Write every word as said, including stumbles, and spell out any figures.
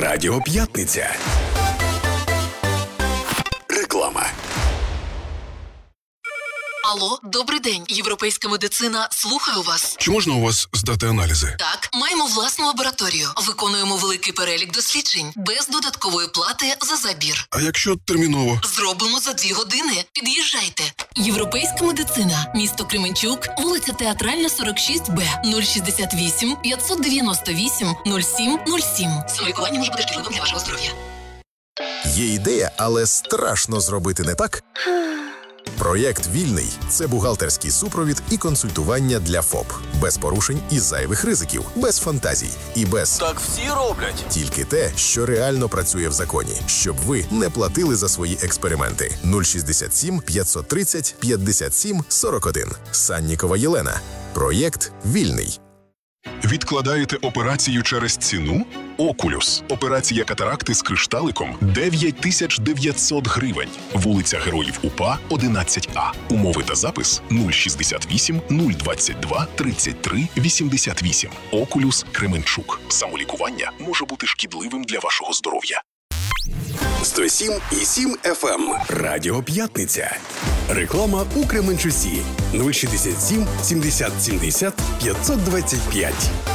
Радіо П'ятниця. Реклама. Алло, добрий день. Європейська медицина слухаю вас. Чи можна у вас здати аналізи? Так, маємо власну лабораторію. Виконуємо великий перелік досліджень. Без додаткової плати за забір. А якщо терміново? Зробимо за дві години. Під'їжджайте. Європейська медицина. Місто Кременчук. Вулиця Театральна, сорок шість Б. нуль шістдесят вісім п'ятсот дев'яносто вісім нуль сім нуль сім. Самолікування може бути шкідливим для вашого здоров'я. Є ідея, але страшно зробити не так? Проєкт «Вільний» – це бухгалтерський супровід і консультування для ФОП. Без порушень і зайвих ризиків, без фантазій і без «так всі роблять». Тільки те, що реально працює в законі, щоб ви не платили за свої експерименти. нуль шістдесят сім п'ятсот тридцять п'ятдесят сім сорок один. Саннікова Єлена. Проєкт «Вільний». Відкладаєте операцію через ціну? Окулюс. Операція катаракти з кришталиком – дев'ять тисяч дев'ятсот гривень. Вулиця Героїв УПА, одинадцять А. Умови та запис нуль шістдесят вісім нуль двадцять два тридцять три вісімдесят вісім. Окулюс Кременчук. Самолікування може бути шкідливим для вашого здоров'я. сто сім і сім еф ем. Радіо П'ятниця. Реклама у Кременчуці. нуль шістдесят сім сімдесят сімдесят п'ятсот двадцять п'ять.